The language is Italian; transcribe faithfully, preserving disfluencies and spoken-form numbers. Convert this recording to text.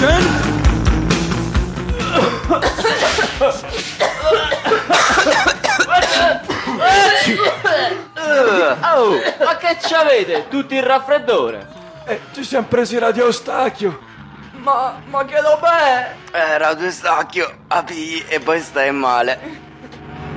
Attention! Oh, ma che c'avete? Tutti il raffreddore? Eh, ci siamo presi Radio Eustachio. Ma, ma che lo beh? Eh, Radio Eustachio, apri e poi stai male.